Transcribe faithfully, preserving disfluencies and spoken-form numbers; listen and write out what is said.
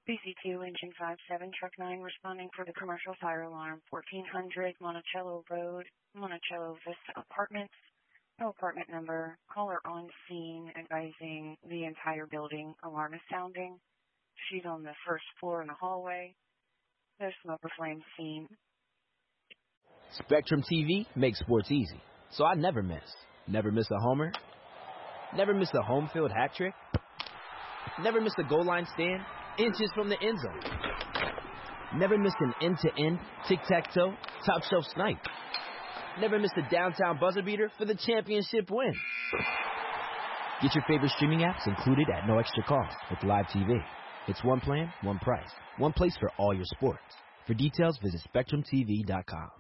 B C two, engine five seven, truck nine, responding for the commercial fire alarm, fourteen hundred Monticello Road, Monticello Vista Apartments. No apartment number. Caller on scene advising the entire building. Alarm is sounding. She's on the first floor in the hallway. There's smoke or flame seen. Spectrum T V makes sports easy, so I never miss. Never miss a homer. Never miss a home field hat trick. Never miss a goal line stand inches from the end zone. Never miss an end-to-end, tic-tac-toe, top-shelf snipe. Never miss a downtown buzzer beater for the championship win. Get your favorite streaming apps included at no extra cost with Live T V. It's one plan, one price, one place for all your sports. For details, visit spectrum t v dot com.